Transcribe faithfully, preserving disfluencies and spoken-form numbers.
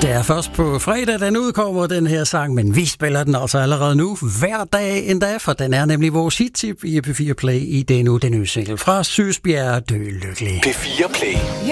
Det er først på fredag, den udkommer, den her sang, men vi spiller den altså allerede nu, hver dag endda, for den er nemlig vores hit-tip i P fire Play i denne uge, den nye single fra Søsbjerg, Dø Lykkelig. P fire Play.